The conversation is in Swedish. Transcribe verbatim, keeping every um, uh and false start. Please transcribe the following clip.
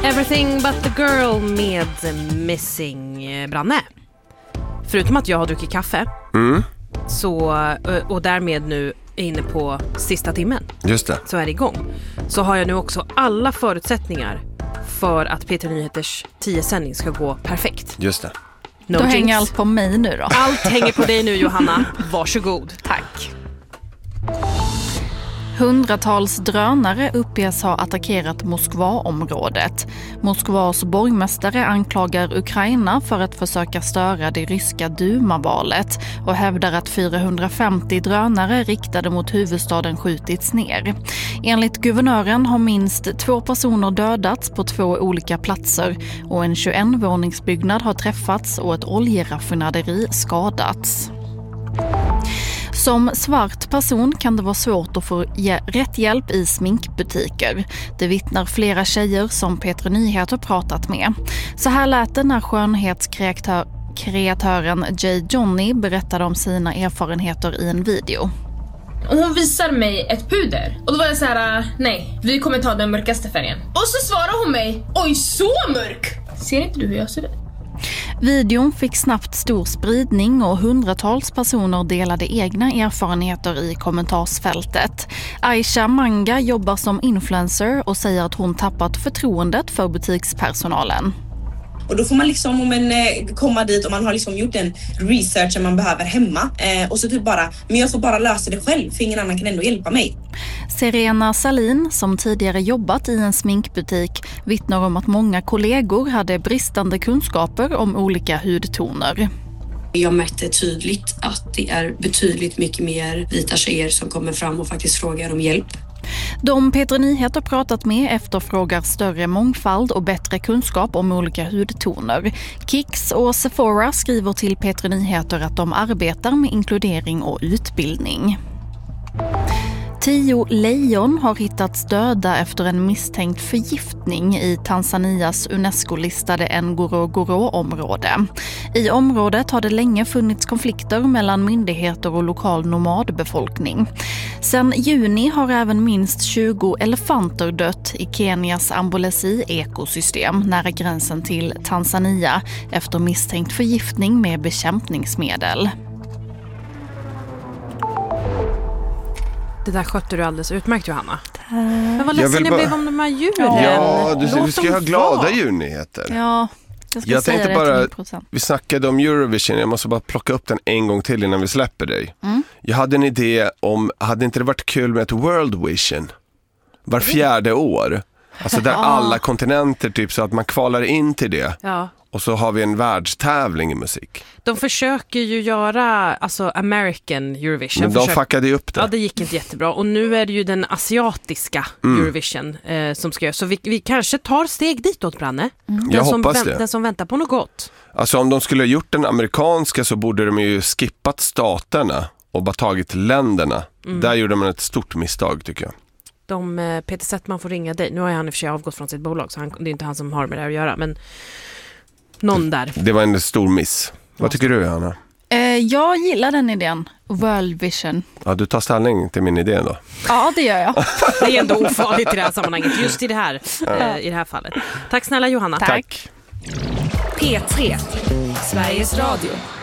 Everything but the girl med Missing Branne. Förutom att jag har druckit kaffe mm. så, och därmed nu är inne på sista timmen. Just det. Så är det igång. Så har jag nu också alla förutsättningar för att P tre Nyheters tio sändning ska gå perfekt. Just det. No då jinx. hänger allt på mig nu då. Allt hänger på dig nu, Johanna. Varsågod. Tack. Hundratals drönare uppges ha attackerat Moskva-området. Moskvas borgmästare anklagar Ukraina för att försöka störa det ryska Duma-valet och hävdar att fyrahundrafemtio drönare riktade mot huvudstaden skjutits ner. Enligt guvernören har minst två personer dödats på två olika platser och en tjugoett-våningsbyggnad har träffats och ett oljeraffinaderi skadats. Som svart person kan det vara svårt att få rätt hjälp i sminkbutiker. Det vittnar flera tjejer som P tre Nyheter pratat med. Så här lät det när skönhetskreatören Jay Johnny berättade om sina erfarenheter i en video. Hon visar mig ett puder. Och då var jag så här: nej, vi kommer ta den mörkaste färgen. Och så svarar hon mig: oj, så mörk! Ser inte du hur jag ser ut? Videon fick snabbt stor spridning och hundratals personer delade egna erfarenheter i kommentarsfältet. Aisha Manga jobbar som influencer och säger att hon tappat förtroendet för butikspersonalen. Och då får man liksom om en, eh, komma dit och man har liksom gjort en research som man behöver hemma. Eh, och så typ bara, men jag får bara lösa det själv för ingen annan kan ändå hjälpa mig. Serena Salin, som tidigare jobbat i en sminkbutik, vittnar om att många kollegor hade bristande kunskaper om olika hudtoner. Jag märkte tydligt att det är betydligt mycket mer vita tjejer som kommer fram och faktiskt frågar om hjälp. De P tre Nyheter pratat med efterfrågar större mångfald och bättre kunskap om olika hudtoner. Kicks och Sephora skriver till P tre Nyheter att de arbetar med inkludering och utbildning. Tio lejon har hittats döda efter en misstänkt förgiftning i Tanzanias UNESCO-listade Ngorongoro-område. I området har det länge funnits konflikter mellan myndigheter och lokal nomadbefolkning. Sedan juni har även minst tjugo elefanter dött i Kenias Amboseli-ekosystem nära gränsen till Tanzania efter misstänkt förgiftning med bekämpningsmedel. Det där skötte du alldeles utmärkt, Johanna. Men vad ledsen jag, jag bara... blev om de här djuren. Ja, du, Låt du ska ha glada djurnyheter. Ja, jag ska jag säga tänkte det bara, vi snackade om Eurovision. Jag måste bara plocka upp den en gång till innan vi släpper dig. Mm. Jag hade en idé om, hade inte det varit kul med ett World Vision? Var fjärde år. Alltså där alla kontinenter typ så att man kvalar in till det. Ja. Och så har vi en världstävling i musik. De försöker ju göra alltså American Eurovision. Men de Försök... fuckade ju upp det. Ja, det gick inte jättebra. Och nu är det ju den asiatiska mm. Eurovision eh, som ska göra. Så vi, vi kanske tar steg ditåt, Branne. Mm. Den Jag som hoppas vänt, det. Den som väntar på något gott. Alltså om de skulle ha gjort den amerikanska så borde de ju skippat staterna och bara tagit länderna. Mm. Där gjorde man ett stort misstag tycker jag. De, eh, Peter Settman får ringa dig. Nu har han i och för sig avgått från sitt bolag så han, det är inte han som har med det här att göra. Men någon där. Det var en stor miss. Vad tycker du, Anna? Eh, jag gillar den idén. World Vision. Ja, du tar ställning till min idé då. Ja, det gör jag. Det är ändå ofarligt i det här sammanhanget. Just i det här, eh, i det här fallet. Tack snälla, Johanna. Tack. Tack. P tre, Sveriges Radio.